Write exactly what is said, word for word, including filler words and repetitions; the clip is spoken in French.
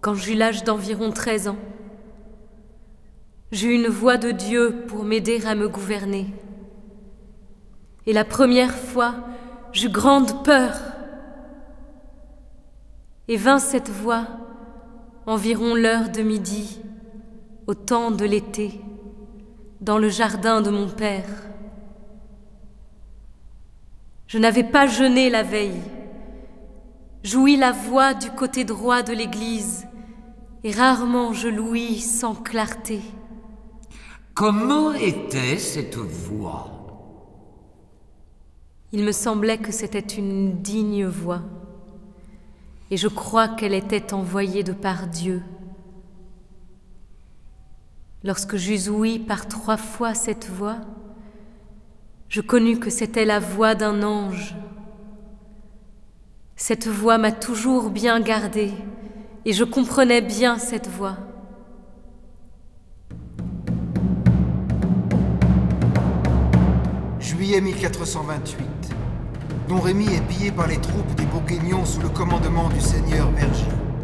quand j'eus l'âge d'environ treize ans. J'eus une voix de Dieu pour m'aider à me gouverner. Et la première fois, j'eus grande peur. Et vint cette voix, environ l'heure de midi, au temps de l'été, dans le jardin de mon père. Je n'avais pas jeûné la veille. J'ouïs la voix du côté droit de l'église, et rarement je l'ouïs sans clarté. Comment était cette voix? Il me semblait que c'était une digne voix, et je crois qu'elle était envoyée de par Dieu. Lorsque j'eus ouï par trois fois cette voix, je connus que c'était la voix d'un ange. Cette voix m'a toujours bien gardée, et je comprenais bien cette voix. Juillet mille quatre cent vingt-huit. Don Rémy est pillé par les troupes des Bourguignons sous le commandement du seigneur Vergy.